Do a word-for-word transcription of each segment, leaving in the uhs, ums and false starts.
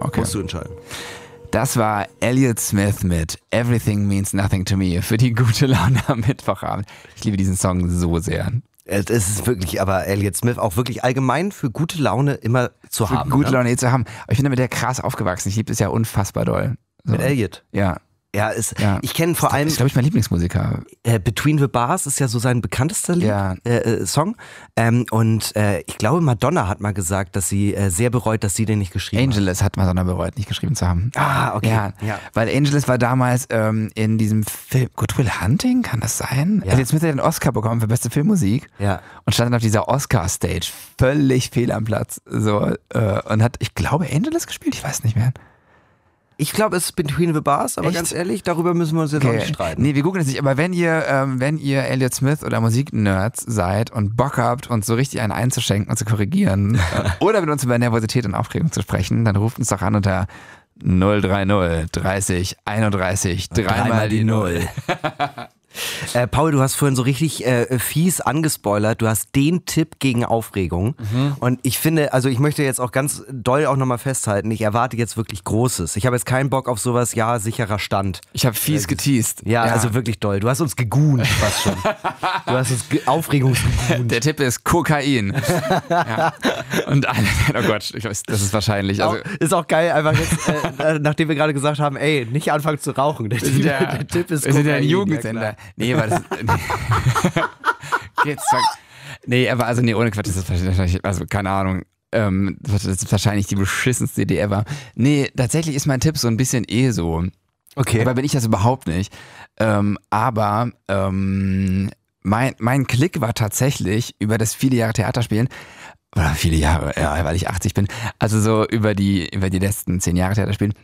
Okay. Musst du entscheiden. Das war Elliott Smith mit Everything Means Nothing to Me für die gute Laune am Mittwochabend. Ich liebe diesen Song so sehr. Es ist wirklich, aber Elliott Smith auch wirklich allgemein für gute Laune immer zu Für haben. gute ne? Laune eh zu haben. Aber ich bin mit der krass aufgewachsen. Ich liebe es ja unfassbar doll. So. Mit Elliott. Ja. Ja, ist, Ja. ich kenne vor allem Das ist, glaube ich, mein Lieblingsmusiker. äh, Between the Bars ist ja so sein bekanntester Lied, Ja. äh, äh, Song. Ähm, und äh, ich glaube, Madonna hat mal gesagt, dass sie äh, sehr bereut, dass sie den nicht geschrieben Angelus hat Madonna bereut, nicht geschrieben zu haben. hat. Ah, okay. Ja, ja. weil Angelus war damals ähm, in diesem Film Good Will Hunting, kann das sein? Ja. Also jetzt müsste er den Oscar bekommen für beste Filmmusik ja. und stand dann auf dieser Oscar-Stage völlig fehl am Platz. So, äh, und hat, ich glaube, Angelus gespielt, ich weiß nicht mehr. Ich glaube, es ist Between the Bars, aber Echt? ganz ehrlich, darüber müssen wir uns jetzt auch nicht streiten. Nee, wir googeln es nicht, aber wenn ihr, ähm, wenn ihr Elliott Smith oder Musiknerds seid und Bock habt, uns so richtig einen einzuschenken und zu korrigieren äh, oder mit uns über Nervosität und Aufregung zu sprechen, dann ruft uns doch an unter null drei null dreißig einunddreißig dreimal die Null. Äh, Paul, du hast vorhin so richtig äh, fies angespoilert. Du hast den Tipp gegen Aufregung. Mhm. Und ich finde, also ich möchte jetzt auch ganz doll auch nochmal festhalten, ich erwarte jetzt wirklich Großes. Ich habe jetzt keinen Bock auf sowas, ja, sicherer Stand. Ich habe fies geteased. Ja, ja, also wirklich doll. Du hast uns gegoont fast schon. Du hast uns ge- Aufregungsgegoont. Der Tipp ist Kokain. Ja. Und alle, oh Gott, ich weiß, das ist wahrscheinlich. Also, Auch, ist auch geil, einfach jetzt, äh, nachdem wir gerade gesagt haben, ey, nicht anfangen zu rauchen. Der, Tipp- der, der Tipp ist wir sind ja ein Kokain, Jugendsender. ja, nee, aber das nee. Jetzt, nee, aber also nee, ohne Quatsch, das ist wahrscheinlich, also keine Ahnung. Ähm, das ist wahrscheinlich die beschissenste Idee ever. Nee, tatsächlich ist mein Tipp so ein bisschen eh so. Okay. Aber bin ich das überhaupt nicht. Ähm, aber ähm, mein, mein Klick war tatsächlich über das viele Jahre Theaterspielen, oder viele Jahre, ja, weil ich achtzig bin, also so über die, über die letzten zehn Jahre Theaterspielen.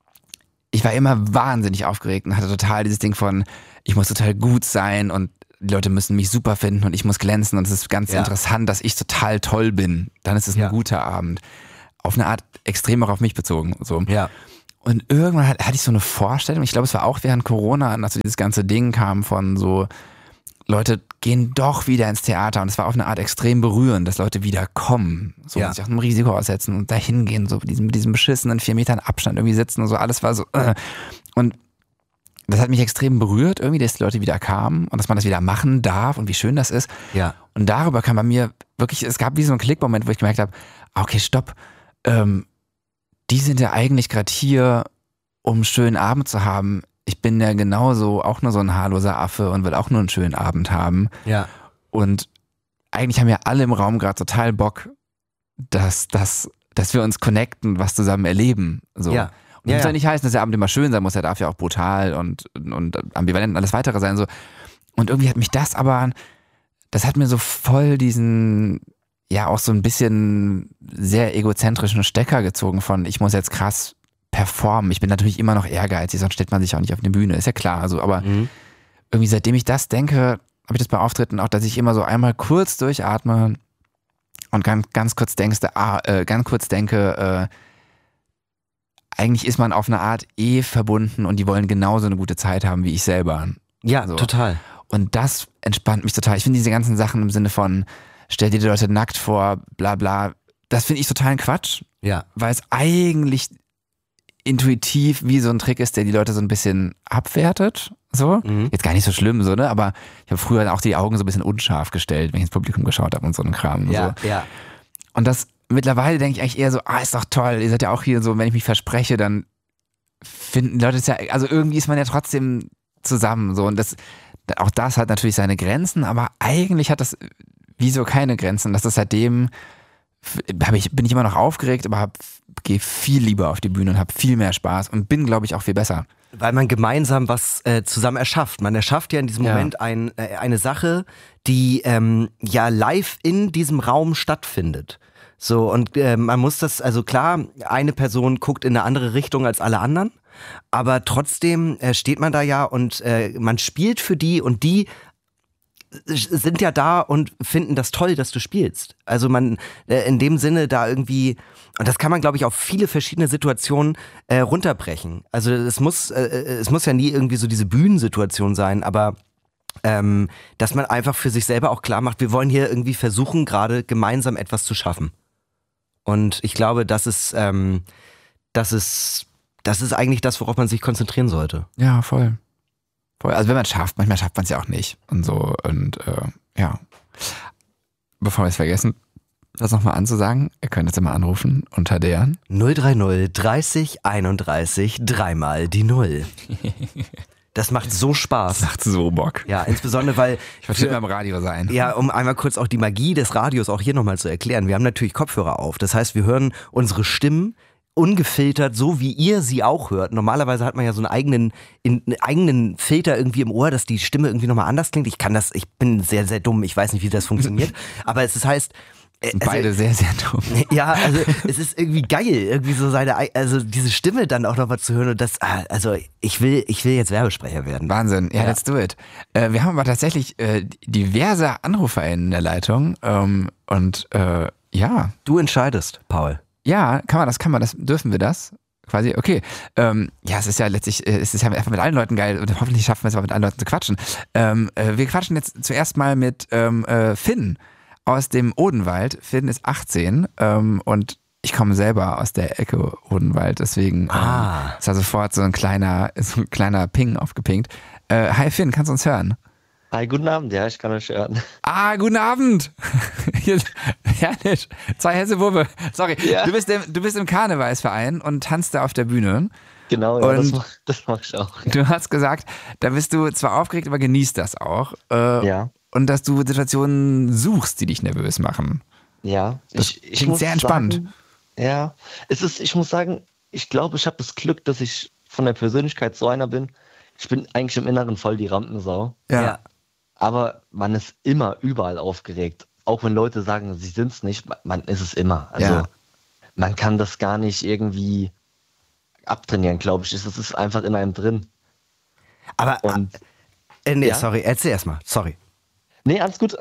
Ich war immer wahnsinnig aufgeregt und hatte total dieses Ding von, ich muss total gut sein und die Leute müssen mich super finden und ich muss glänzen und es ist ganz ja. interessant, dass ich total toll bin. Dann ist es ein ja. guter Abend. Auf eine Art extrem auch auf mich bezogen. So. Ja. Und irgendwann hatte ich so eine Vorstellung, ich glaube, es war auch während Corona, als so dieses ganze Ding kam von so, Leute gehen doch wieder ins Theater und es war auf eine Art extrem berührend, dass Leute wieder kommen, so ja. sich auch einem Risiko aussetzen und dahin gehen, so mit diesem, mit diesem beschissenen vier Metern Abstand irgendwie sitzen und so, alles war so, äh. und das hat mich extrem berührt, irgendwie, dass die Leute wieder kamen und dass man das wieder machen darf und wie schön das ist. Ja. Und darüber kam bei mir wirklich, es gab wie so einen Klickmoment, wo ich gemerkt habe, okay, stopp, ähm, die sind ja eigentlich gerade hier, um einen schönen Abend zu haben. Ich bin ja genauso auch nur so ein haarloser Affe und will auch nur einen schönen Abend haben. Ja. Und eigentlich haben ja alle im Raum gerade total Bock, dass, dass, dass wir uns connecten, was zusammen erleben. So. Ja. Und das Ja, muss ja ja. nicht heißen, dass der Abend immer schön sein muss. Er darf ja auch brutal und, und ambivalent und alles weitere sein. So. Und irgendwie hat mich das aber, das hat mir so voll diesen, ja auch so ein bisschen sehr egozentrischen Stecker gezogen von, ich muss jetzt krass performen. Ich bin natürlich immer noch ehrgeizig, sonst stellt man sich auch nicht auf eine Bühne, ist ja klar. Also, aber Mhm. irgendwie seitdem ich das denke, habe ich das bei Auftritten auch, dass ich immer so einmal kurz durchatme und ganz, ganz kurz denkst, ah, äh, ganz kurz denke, äh, eigentlich ist man auf eine Art eh verbunden und die wollen genauso eine gute Zeit haben wie ich selber. Ja, So. total. Und das entspannt mich total. Ich finde diese ganzen Sachen im Sinne von, stell dir die Leute nackt vor, bla bla, das finde ich totalen Quatsch, Ja. weil es eigentlich intuitiv wie so ein Trick ist, der die Leute so ein bisschen abwertet. So. Mhm. Jetzt gar nicht so schlimm, so, ne? Aber ich habe früher auch die Augen so ein bisschen unscharf gestellt, wenn ich ins Publikum geschaut habe und so einen Kram. Und, Ja, so. ja. Und das mittlerweile denke ich eigentlich eher so, ah, ist doch toll, ihr seid ja auch hier so, wenn ich mich verspreche, dann finden die Leute es ja, also irgendwie ist man ja trotzdem zusammen. So. Und das, auch das hat natürlich seine Grenzen, aber eigentlich hat das wieso keine Grenzen. Das ist seitdem, hab ich, bin ich immer noch aufgeregt, aber gehe viel lieber auf die Bühne und habe viel mehr Spaß und bin, glaube ich, auch viel besser. Weil man gemeinsam was äh, zusammen erschafft. Man erschafft ja in diesem Ja. Moment ein, äh, eine Sache, die ähm, ja live in diesem Raum stattfindet. So, und äh, man muss das, also klar, eine Person guckt in eine andere Richtung als alle anderen, aber trotzdem äh, steht man da ja und äh, man spielt für die und die sind ja da und finden das toll, dass du spielst. Also man äh, in dem Sinne da irgendwie, und das kann man, glaube ich, auf viele verschiedene Situationen äh, runterbrechen. Also es muss, äh, es muss ja nie irgendwie so diese Bühnensituation sein, aber ähm, dass man einfach für sich selber auch klar macht, wir wollen hier irgendwie versuchen, gerade gemeinsam etwas zu schaffen. Und ich glaube, das ist, ähm, das ist, das ist eigentlich das, worauf man sich konzentrieren sollte. Ja, voll. voll. Also wenn man es schafft, manchmal schafft man es ja auch nicht. Und so, und äh, ja. Bevor wir es vergessen, das nochmal anzusagen, ihr könnt jetzt immer anrufen unter der null drei null dreißig einunddreißig dreimal die Null. Das macht so Spaß. Das macht so Bock. Ja, insbesondere weil... Ich wollte immer im Radio sein. Ja, um einmal kurz auch die Magie des Radios auch hier nochmal zu erklären. Wir haben natürlich Kopfhörer auf. Das heißt, wir hören unsere Stimmen ungefiltert, so wie ihr sie auch hört. Normalerweise hat man ja so einen eigenen, einen eigenen Filter irgendwie im Ohr, dass die Stimme irgendwie nochmal anders klingt. Ich kann das, ich bin sehr, sehr dumm. Ich weiß nicht, wie das funktioniert. Aber es ist, heißt... Sind beide also, sehr, sehr dumm. Ja, also es ist irgendwie geil, irgendwie so seine, also diese Stimme dann auch nochmal zu hören und das, also ich will, ich will jetzt Werbesprecher werden. Wahnsinn, ja, ja. Let's do it. Äh, wir haben aber tatsächlich äh, diverse Anrufer in der Leitung ähm, und äh, ja. Du entscheidest, Paul. Ja, kann man das, kann man das, dürfen wir das? Quasi, okay. Ähm, ja, es ist ja letztlich, es ist ja einfach mit allen Leuten geil und hoffentlich schaffen wir es aber mit allen Leuten zu quatschen. Ähm, äh, wir quatschen jetzt zuerst mal mit ähm, äh, Finn aus dem Odenwald. Finn ist achtzehn ähm, und ich komme selber aus der Ecke Odenwald, deswegen ah. ähm, ist da sofort so ein kleiner, so ein kleiner Ping aufgepinkt. Äh, hi Finn, kannst du uns hören? Hi, guten Abend, ja, ich kann euch hören. Ah, guten Abend! Herrlich. Zwei Hessewurbe. Sorry, ja. du, bist im, du bist im Karnevalsverein und tanzt da auf der Bühne. Genau, ja, und das mach, das mach ich auch. Du hast gesagt, da bist du zwar aufgeregt, aber genießt das auch. Äh, ja. Und dass du Situationen suchst, die dich nervös machen. Ja, das ich, ich klingt muss sehr entspannt. Sagen, ja, es ist, ich muss sagen, ich glaube, ich habe das Glück, dass ich von der Persönlichkeit so einer bin. Ich bin eigentlich im Inneren voll die Rampensau. Ja. ja. Aber man ist immer überall aufgeregt. Auch wenn Leute sagen, sie sind es nicht, man ist es immer. Also ja. man kann das gar nicht irgendwie abtrainieren, glaube ich. Es ist einfach in einem drin. Aber, Und, äh, nee, ja? sorry, erzähl erst mal, sorry. Nee, alles gut.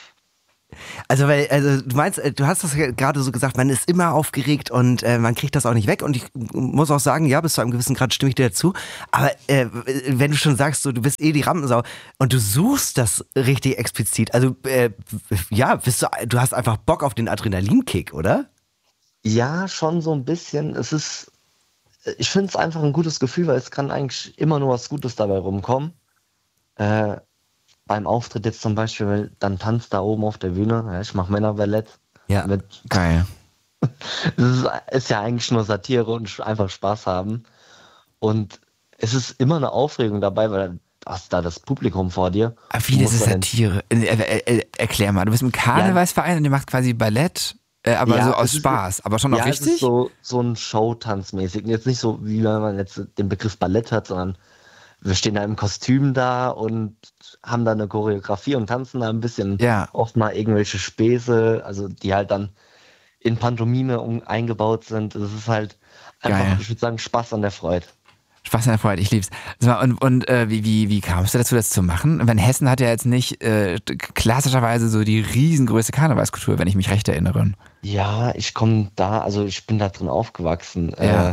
Also, weil, also du meinst, du hast das gerade so gesagt, man ist immer aufgeregt und äh, man kriegt das auch nicht weg. Und ich muss auch sagen, ja, bis zu einem gewissen Grad stimme ich dir dazu. Aber äh, wenn du schon sagst, so, du bist eh die Rampensau und du suchst das richtig explizit, also äh, ja, bist du, du hast einfach Bock auf den Adrenalinkick, oder? Ja, schon so ein bisschen. Es ist, ich finde es einfach ein gutes Gefühl, weil es kann eigentlich immer nur was Gutes dabei rumkommen. Äh, Beim Auftritt jetzt zum Beispiel, dann tanzt da oben auf der Bühne. Ja, ich mache Männerballett. Ja, mit, geil. Das ist, ist ja eigentlich nur Satire und einfach Spaß haben. Und es ist immer eine Aufregung dabei, weil du hast da das Publikum vor dir. Aber wie, das ist Satire? Er, er, er, erklär mal, du bist im Karnevalsverein ja. und du machst quasi Ballett, äh, aber ja, so aus Spaß, aber schon ja, auch richtig? Es ist so, so ein Showtanzmäßig. Jetzt nicht so, wie wenn man jetzt den Begriff Ballett hat, sondern wir stehen da im Kostüm da und haben da eine Choreografie und tanzen da ein bisschen. Ja. Oft mal irgendwelche Späße, also die halt dann in Pantomime um, eingebaut sind. Das ist halt einfach, Geil. ich würde sagen, Spaß an der Freude. Spaß an der Freude, ich lieb's. Und, und äh, wie, wie, wie kamst du dazu, das zu machen? Weil Hessen hat ja jetzt nicht äh, klassischerweise so die riesengroße Karnevalskultur, wenn ich mich recht erinnere. Ja, ich komme da, also ich bin da drin aufgewachsen. Ja. Äh,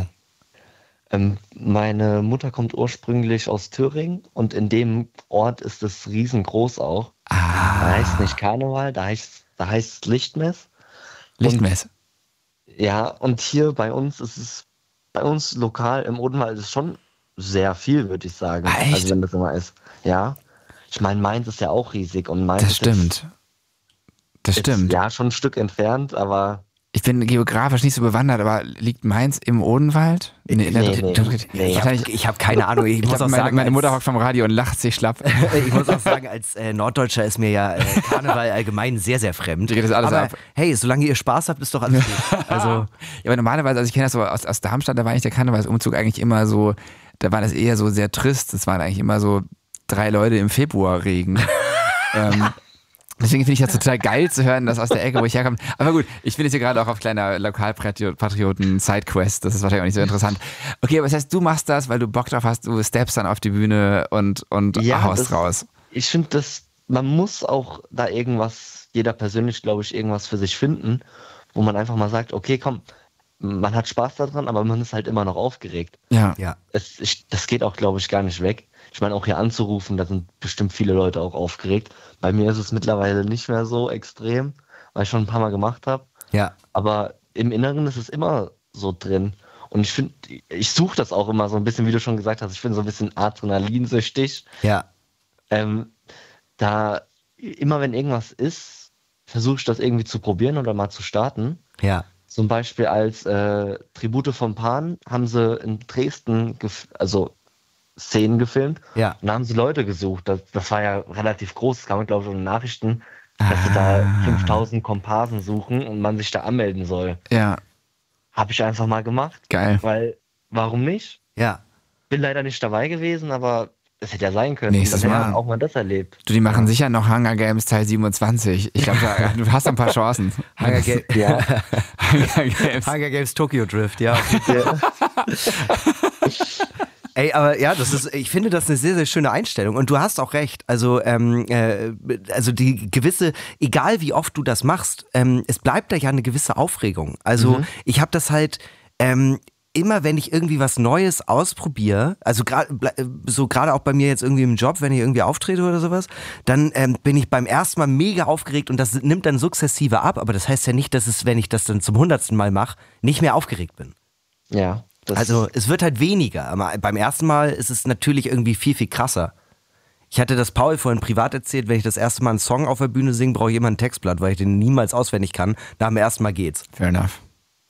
Ähm, meine Mutter kommt ursprünglich aus Thüringen und in dem Ort ist es riesengroß auch. Ah. Da heißt es nicht Karneval, da heißt da heißt es Lichtmess. Lichtmess. Und, ja, und hier bei uns ist es, bei uns lokal im Odenwald ist schon sehr viel, würde ich sagen. Ah, echt? Also wenn das immer ist. Ja. Ich meine, Mainz ist ja auch riesig und Mainz Das ist stimmt. Jetzt, das stimmt. Jetzt, ja, schon ein Stück entfernt, aber ich bin geografisch nicht so bewandert, aber liegt Mainz im Odenwald? Nee, nee, nee, nee. Ich habe hab keine Ahnung. Ich, ich muss auch meine, sagen, meine Mutter hockt vom Radio und lacht sich schlapp. Ich muss auch sagen, als äh, Norddeutscher ist mir ja äh, Karneval allgemein sehr, sehr fremd. Geht das alles aber ab. Hey, solange ihr Spaß habt, ist doch alles gut. Also, ja, aber normalerweise, also ich kenne das so aus, aus Darmstadt, da war eigentlich der Karnevalsumzug eigentlich immer so, da war das eher so sehr trist. Das waren eigentlich immer so drei Leute im Februarregen. ähm, Deswegen finde ich das total geil zu hören, dass aus der Ecke, wo ich herkomme. Aber gut, ich bin jetzt hier gerade auch auf kleiner Lokalpatrioten-Sidequest. Das ist wahrscheinlich auch nicht so interessant. Okay, aber das heißt, du machst das, weil du Bock drauf hast, du steppst dann auf die Bühne und, und ja, haust das, raus. Ich finde, dass man muss auch da irgendwas, jeder persönlich, glaube ich, irgendwas für sich finden, wo man einfach mal sagt, okay, komm, man hat Spaß daran, aber man ist halt immer noch aufgeregt. Ja. ja. Es, ich, das geht auch, glaube ich, gar nicht weg. Ich meine, auch hier anzurufen, da sind bestimmt viele Leute auch aufgeregt. Bei mir ist es mittlerweile nicht mehr so extrem, weil ich schon ein paar Mal gemacht habe. Ja. Aber im Inneren ist es immer so drin. Und ich finde, ich suche das auch immer so ein bisschen, wie du schon gesagt hast, ich bin so ein bisschen adrenalinsüchtig. Ja. Ähm, da immer wenn irgendwas ist, versuche ich das irgendwie zu probieren oder mal zu starten. Ja. Zum Beispiel als äh, Tribute von Pan haben sie in Dresden, gef- also Szenen gefilmt. Ja. Und da haben sie Leute gesucht. Das, das war ja relativ groß, das kam, glaube ich, in den Nachrichten, dass sie da fünftausend Komparsen suchen und man sich da anmelden soll. Ja, Habe ich einfach mal gemacht, geil. weil, warum nicht? Ja. Bin leider nicht dabei gewesen, aber es hätte ja sein können. Nächstes Und dann hätte Mal. man auch mal das erlebt. Du, die machen sicher noch Hunger Games Teil siebenundzwanzig. Ich glaube, du hast ein paar Chancen. Hunger, Ga Ja. Hunger Games. Hunger Games Tokyo Drift, ja. Ja. Ey, aber ja, das ist, ich finde das eine sehr, sehr schöne Einstellung. Und du hast auch recht. Also, ähm, äh, also die gewisse, egal wie oft du das machst, ähm, es bleibt da ja eine gewisse Aufregung. Also Mhm. ich habe das halt ähm, immer, wenn ich irgendwie was Neues ausprobiere, also gerade so gerade auch bei mir jetzt irgendwie im Job, wenn ich irgendwie auftrete oder sowas, dann ähm, bin ich beim ersten Mal mega aufgeregt und das nimmt dann sukzessive ab. Aber das heißt ja nicht, dass es, wenn ich das dann zum hundertsten Mal mache, nicht mehr aufgeregt bin. Ja. Das Also es wird halt weniger, aber beim ersten Mal ist es natürlich irgendwie viel, viel krasser. Ich hatte das Paul vorhin privat erzählt, wenn ich das erste Mal einen Song auf der Bühne singe, brauche ich immer ein Textblatt, weil ich den niemals auswendig kann. Nach dem ersten Mal geht's. Fair enough.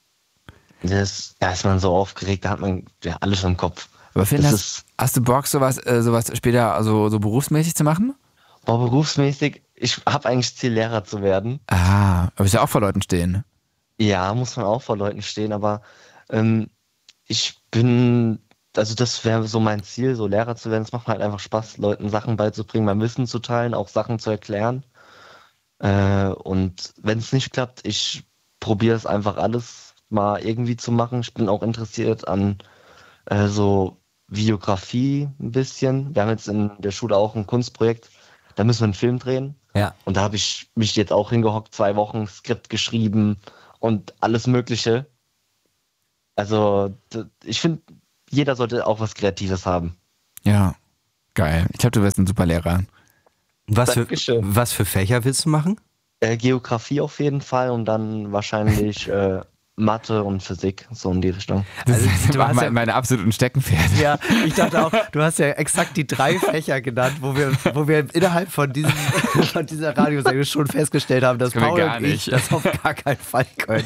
das, da ist man so aufgeregt, da hat man ja alles im Kopf. Aber Finn, Das hast, ist- hast du Bock, sowas, äh, sowas später also, so berufsmäßig zu machen? Boah, berufsmäßig, ich habe eigentlich Ziel, Lehrer zu werden. Ah, aber ist ja auch vor Leuten stehen. Ja, muss man auch vor Leuten stehen, aber ähm, ich bin, also das wäre so mein Ziel, so Lehrer zu werden. Es macht mir halt einfach Spaß, Leuten Sachen beizubringen, mein Wissen zu teilen, auch Sachen zu erklären. Äh, und wenn es nicht klappt, ich probiere es einfach alles mal irgendwie zu machen. Ich bin auch interessiert an äh, so Videografie ein bisschen. Wir haben jetzt in der Schule auch ein Kunstprojekt, da müssen wir einen Film drehen. Ja. Und da habe ich mich jetzt auch hingehockt, zwei Wochen Skript geschrieben und alles Mögliche. Also d- ich finde, jeder sollte auch was Kreatives haben. Ja, geil. Ich glaube, du wirst ein super Lehrer. Was für, Dankeschön. was für Fächer willst du machen? Äh, Geografie auf jeden Fall und dann wahrscheinlich äh, Mathe und Physik, so in die Richtung. Also, Das du war hast mein, ja- meine absoluten Steckenpferde. Ja, ich dachte auch, du hast ja exakt die drei Fächer genannt, wo wir, wo wir innerhalb von, diesem, von dieser Radiosendung schon festgestellt haben, dass können wir Paul gar und ich nicht. das auf gar keinen Fall können.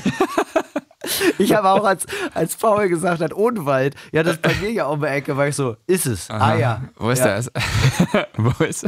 Ich habe auch, als, als Paul gesagt hat, Odenwald, ja, das ist bei mir ja um die Ecke, war ich so, ist es. Ah Aha. ja. Wo ist ja. das? Wo ist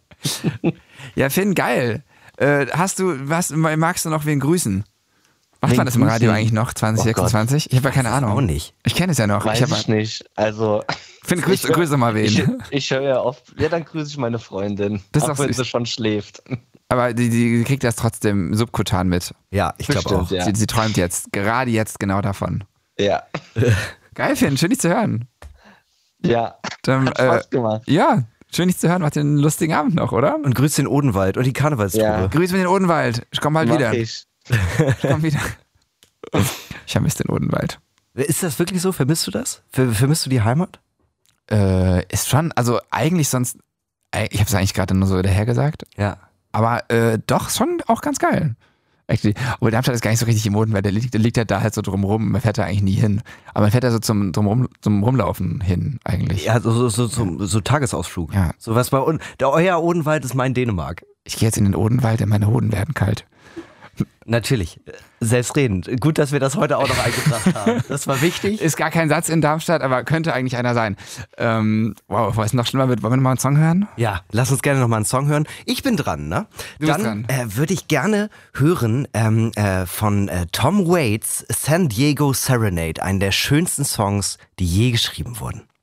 Ja, Finn, geil. Äh, hast du, was, magst du noch wen grüßen? Macht Wen man das im Radio grüßen? eigentlich noch, zwanzig Oh Gott. sechsundzwanzig? Ich habe ja keine Ahnung. Auch nicht. Ich kenne es ja noch. Weiß ich ich, hab, nicht. Also Finn, grüß, ich hör- grüße mal wen. ich, ich höre ja oft, ja dann grüße ich meine Freundin, Das ist auch doch wenn süß. sie schon schläft. Aber die, die kriegt das trotzdem subkutan mit. Ja, ich glaube Bestimmt, auch. ja. Sie, sie träumt jetzt, gerade jetzt genau davon. Ja, Geil, Finn, schön dich zu hören. ja, Dann, hat Spaß äh, gemacht. ja, schön dich zu hören. Macht einen lustigen Abend noch, oder? Und grüß den Odenwald und die Karnevalstruppe. Ja. Grüß mir den Odenwald. Ich komme bald Mach wieder. ich. Ich komm wieder. Ich vermisse den Odenwald. Ist das wirklich so? Vermisst du das? Ver vermisst du die Heimat? Äh, ist schon, also eigentlich sonst, äh, ich habe es eigentlich gerade nur so daher gesagt, Ja. aber äh, doch schon auch ganz geil. Actually. Obwohl Darmstadt ist gar nicht so richtig im Odenwald, der liegt, der liegt ja da halt so drumrum, man fährt da eigentlich nie hin. Aber man fährt da so zum, zum, zum Rumlaufen hin eigentlich. Ja, so, so, so, so, so Tagesausflug. Ja. So was bei uns. Der euer Odenwald ist mein Dänemark. Ich gehe jetzt in den Odenwald, denn meine Hoden werden kalt. Natürlich. Selbstredend. Gut, dass wir das heute auch noch eingebracht haben. Das war wichtig. Ist gar kein Satz in Darmstadt, aber könnte eigentlich einer sein. Ähm, wow, wo es noch schlimmer wird, wollen wir noch mal einen Song hören? Ja, lass uns gerne nochmal einen Song hören. Ich bin dran, ne? Du bist Dann dran. äh, würde ich gerne hören ähm, äh, von äh, Tom Waits San Diego Serenade, einen der schönsten Songs, die je geschrieben wurden.